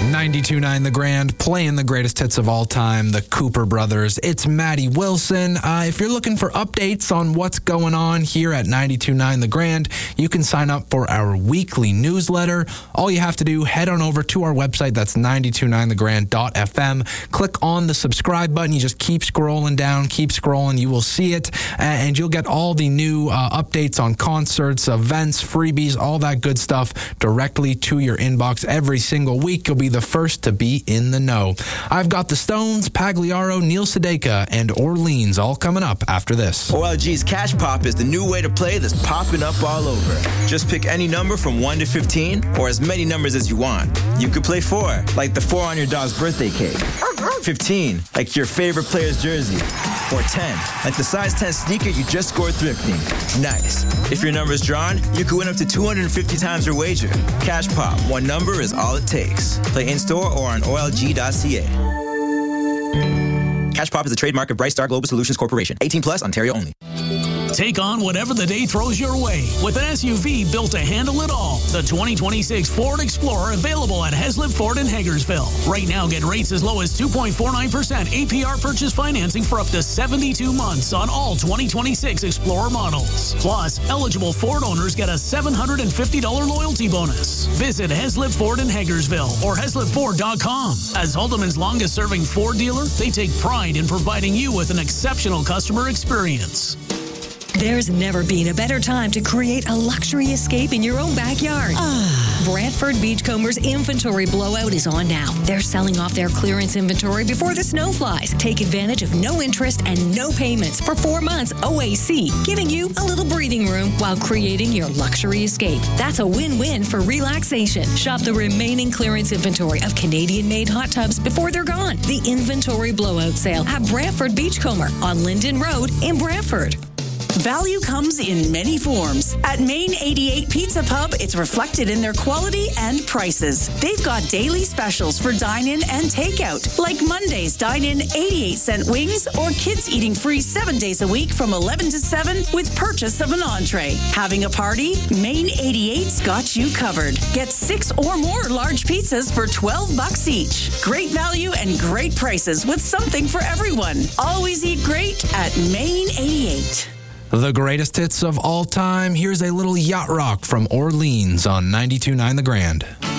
92.9 The Grand, playing the greatest hits of all time, the Cooper Brothers. It's Maddie Wilson. If you're looking for updates on what's going on here at 92.9 The Grand, you can sign up for our weekly newsletter. All you have to do, head on over to our website. That's 929thegrand.fm. Click on the subscribe button. You just keep scrolling down, keep scrolling. You will see it, and you'll get all the new updates on concerts, events, freebies, all that good stuff directly to your inbox every single week. You'll be the first to be in the know. I've got the Stones, Pagliaro, Neil Sedaka, and Orleans all coming up after this. OLG's Cash Pop is the new way to play that's popping up all over. Just pick any number from 1 to 15, or as many numbers as you want. You could play 4, like the 4 on your dog's birthday cake. 15, like your favorite player's jersey. Or 10, like the size 10 sneaker you just scored thrifting. Nice. If your number is drawn, you could win up to 250 times your wager. Cash Pop, one number is all it takes. Play in-store or on OLG.ca. Cash Pop is a trademark of Bright Star Global Solutions Corporation. 18 plus, Ontario only. Take on whatever the day throws your way with an SUV built to handle it all. The 2026 Ford Explorer available at Heslip Ford in Hagersville. Right now, get rates as low as 2.49% APR purchase financing for up to 72 months on all 2026 Explorer models. Plus, eligible Ford owners get a $750 loyalty bonus. Visit Heslip Ford in Hagersville or HeslipFord.com. As Haldeman's longest-serving Ford dealer, they take pride in providing you with an exceptional customer experience. There's never been a better time to create a luxury escape in your own backyard. Brantford Beachcombers inventory blowout is on now. They're selling off their clearance inventory before the snow flies. Take advantage of no interest and no payments for 4 months OAC, giving you a little breathing room while creating your luxury escape. That's a win-win for relaxation. Shop the remaining clearance inventory of Canadian-made hot tubs before they're gone. The inventory blowout sale at Brantford Beachcomber on Linden Road in Brantford. Value comes in many forms. At Main 88 Pizza Pub, it's reflected in their quality and prices. They've got daily specials for dine-in and takeout, like Monday's dine-in 88-cent wings or kids eating free 7 days a week from 11 to 7 with purchase of an entree. Having a party? Main 88's got you covered. Get 6 or more large pizzas for $12 each. Great value and great prices with something for everyone. Always eat great at Main 88. The greatest hits of all time. Here's a little yacht rock from Orleans on 92.9 The Grand.